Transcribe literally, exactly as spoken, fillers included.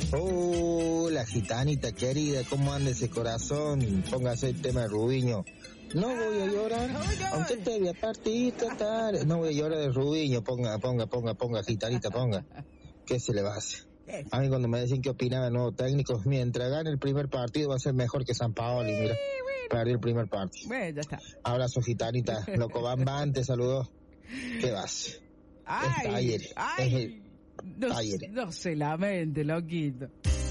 Oh, la gitanita querida, ¿cómo anda ese corazón? Póngase el tema de Rubiño. No voy a llorar, aunque te voy a partir, tratar. No voy a llorar de Rubiño, ponga, ponga, ponga, ponga, gitanita, ponga. ¿Qué se le va a hacer? A mí cuando me decían que opinaba el nuevo técnico, mientras gane el primer partido va a ser mejor que San Paolo, y mira, perdió el primer partido. Bueno, ya está. Abrazo, gitanita, loco Bambán, te saludó. ¿Qué vas? Ay, es Talleres, ay, es el no, Talleres. no se lamente, loquito.